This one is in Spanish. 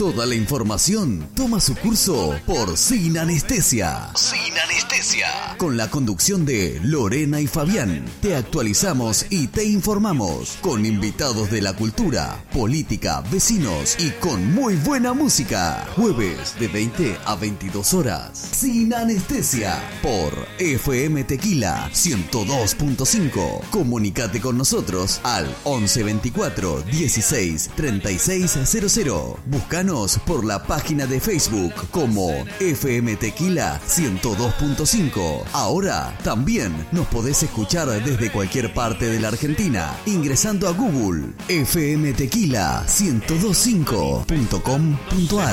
Toda la información toma su curso por Sin Anestesia. Sin Anestesia. Con la conducción de Lorena y Fabián, te actualizamos y te informamos con invitados de la cultura, política, vecinos y con muy buena música. Jueves de 20 a 22 horas. Sin Anestesia por FM Tequila 102.5. Comunicate con nosotros al 1124 16 3600. Búscanos por la página de Facebook como FM Tequila 102.5. Ahora también nos podés escuchar desde cualquier parte de la Argentina ingresando a Google fmtequila1025.com.ar.